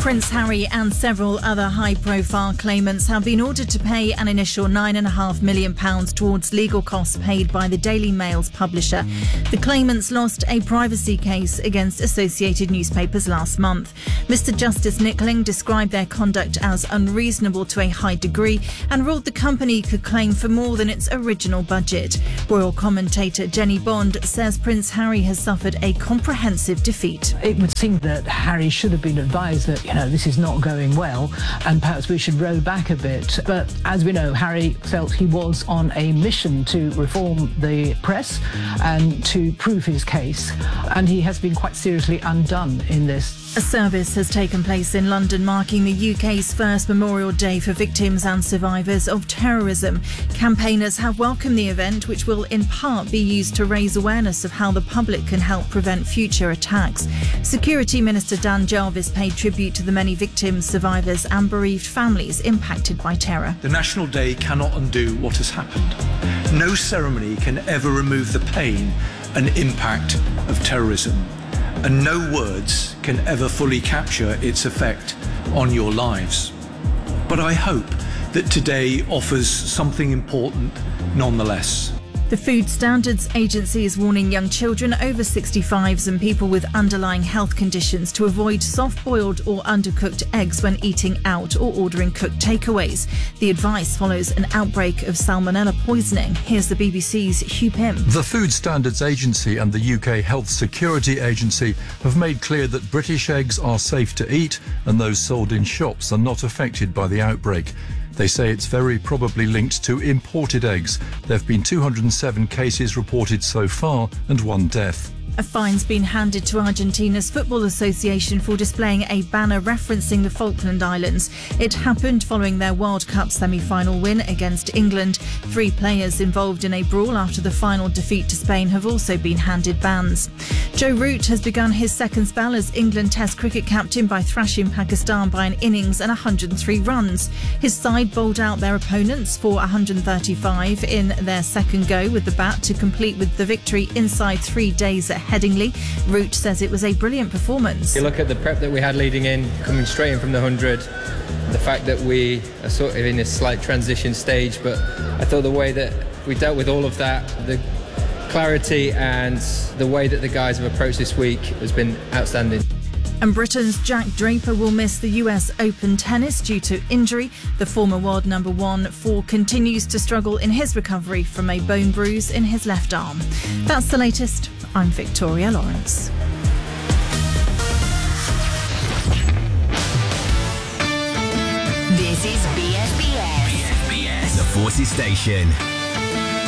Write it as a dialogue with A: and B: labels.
A: Prince Harry and several other high-profile claimants have been ordered to pay an initial £9.5 million towards legal costs paid by the Daily Mail's publisher. The claimants lost a privacy case against Associated Newspapers last month. Mr Justice Nickling described their conduct as unreasonable to a high degree and ruled the company could claim for more than its original budget. Royal commentator Jenny Bond says Prince Harry has suffered a comprehensive defeat.
B: It would seem that Harry should have been advised that, this is not going well and perhaps we should row back a bit. But as we know, Harry felt he was on a mission to reform the press and to prove his case, and he has been quite seriously undone in this.
A: A service has taken place in London marking the UK's first Memorial Day for victims and survivors of terrorism. Campaigners have welcomed the event, which will in part be used to raise awareness of how the public can help prevent future attacks. Security Minister Dan Jarvis paid tribute to the many victims, survivors and bereaved families impacted by terror.
C: The National Day cannot undo what has happened. No ceremony can ever remove the pain and impact of terrorism. And no words can ever fully capture its effect on your lives. But I hope that today offers something important nonetheless.
A: The Food Standards Agency is warning young children over 65s and people with underlying health conditions to avoid soft-boiled or undercooked eggs when eating out or ordering cooked takeaways. The advice follows an outbreak of salmonella poisoning. Here's the BBC's Hugh Pym.
D: The Food Standards Agency and the UK Health Security Agency have made clear that British eggs are safe to eat and those sold in shops are not affected by the outbreak. They say it's very probably linked to imported eggs. There have been 207 cases reported so far and 1 death.
A: A fine's been handed to Argentina's Football Association for displaying a banner referencing the Falkland Islands. It happened following their World Cup semi-final win against England. 3 players involved in a brawl after the final defeat to Spain have also been handed bans. Joe Root has begun his second spell as England Test cricket captain by thrashing Pakistan by an innings and 103 runs. His side bowled out their opponents for 135 in their second go with the bat to complete with the victory inside 3 days at Headingley. Root says it was a brilliant performance.
E: You look at the prep that we had leading in, coming straight in from the 100, the fact that we are sort of in a slight transition stage, but I thought the way that we dealt with all of that, the clarity and the way that the guys have approached this week has been outstanding.
A: And Britain's Jack Draper will miss the US Open tennis due to injury. The former world number 1 continues to struggle in his recovery from a bone bruise in his left arm. That's the latest. I'm Victoria Lawrence.
F: This is BSBS.
G: The Forces Station.